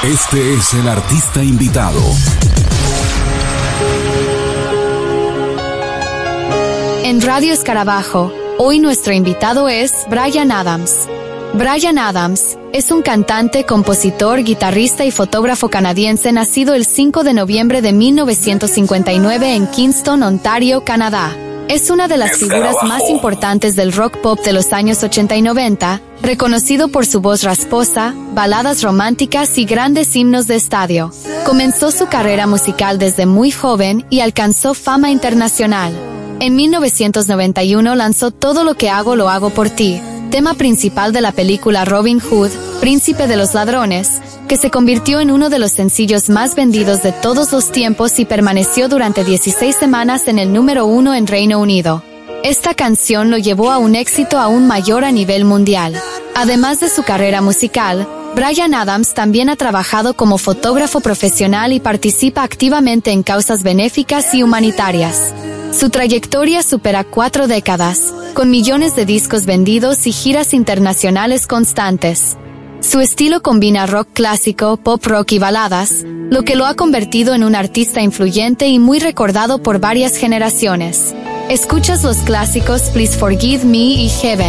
Este es el artista invitado. En Radio Escarabajo, hoy nuestro invitado es Bryan Adams. Bryan Adams es un cantante, compositor, guitarrista y fotógrafo canadiense nacido el 5 de noviembre de 1959 en Kingston, Ontario, Canadá. Es una de las figuras más importantes del rock pop de los años 80 y 90, reconocido por su voz rasposa, baladas románticas y grandes himnos de estadio. Comenzó su carrera musical desde muy joven y alcanzó fama internacional. En 1991 lanzó Todo lo que hago lo hago por ti, tema principal de la película Robin Hood, Príncipe de los Ladrones, que se convirtió en uno de los sencillos más vendidos de todos los tiempos y permaneció durante 16 semanas en el número 1 en Reino Unido. Esta canción lo llevó a un éxito aún mayor a nivel mundial. Además de su carrera musical, Bryan Adams también ha trabajado como fotógrafo profesional y participa activamente en causas benéficas y humanitarias. Su trayectoria supera 4 décadas, con millones de discos vendidos y giras internacionales constantes. Su estilo combina rock clásico, pop rock y baladas, lo que lo ha convertido en un artista influyente y muy recordado por varias generaciones. Escuchas los clásicos Please Forgive Me y Heaven.